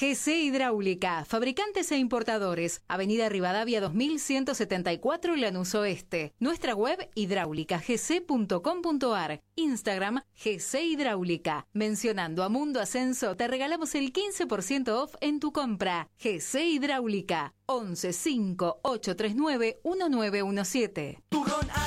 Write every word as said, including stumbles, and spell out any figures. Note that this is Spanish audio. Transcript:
G C Hidráulica, fabricantes e importadores. Avenida Rivadavia dos mil ciento setenta y cuatro, Lanús Oeste. Nuestra web hidráulica g c punto com punto a r. Instagram G C Hidráulica. Mencionando a Mundo Ascenso te regalamos el quince por ciento off en tu compra. G C Hidráulica. once cinco ocho tres nueve uno nueve uno siete.